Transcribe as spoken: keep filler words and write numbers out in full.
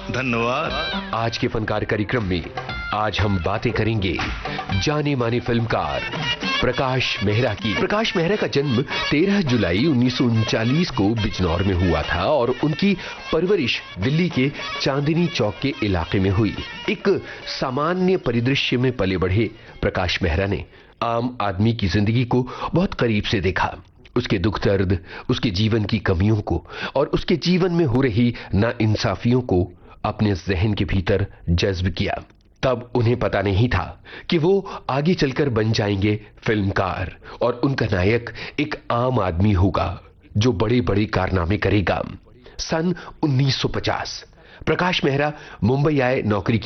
धन्यवाद। आज के फनकार कार्यक्रम में आज हम बातें करेंगे जाने माने फिल्मकार प्रकाश मेहरा की। प्रकाश मेहरा का जन्म तेरह जुलाई उन्नीस सौ उनचालीस को बिजनौर में हुआ था और उनकी परवरिश दिल्ली के चांदनी चौक के इलाके में हुई। एक सामान्य परिदृश्य में पले बढ़े प्रकाश मेहरा ने आम आदमी की जिंदगी को बहुत करीब से देखा, उसके दुख दर्द, उसके जीवन की कमियों को और उसके जीवन में हो रही नाइंसाफियों को अपने जहन के भीतर जज्ब किया। तब उन्हें पता नहीं था कि वो आगे चलकर बन जाएंगे फिल्मकार और उनका नायक एक आम आदमी होगा जो बड़े बड़े कारनामे करेगा। सन उन्नीस सौ पचास प्रकाश मेहरा मुंबई आए नौकरी